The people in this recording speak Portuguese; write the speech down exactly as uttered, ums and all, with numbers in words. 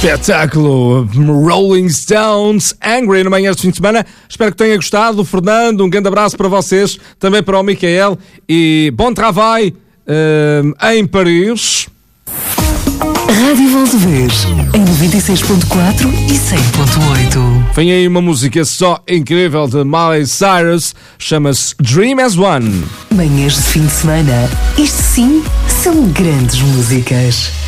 Espetáculo Rolling Stones, Angry, no manhã de fim de semana. Espero que tenha gostado. Fernando, um grande abraço para vocês, também para o Micael e bom trabalho uh, em Paris. Rádio Valdevez, em noventa e seis ponto quatro e cem ponto oito. Vem aí uma música só incrível de Miley Cyrus, chama-se Dream as One. Manhãs de fim de semana, isto sim são grandes músicas.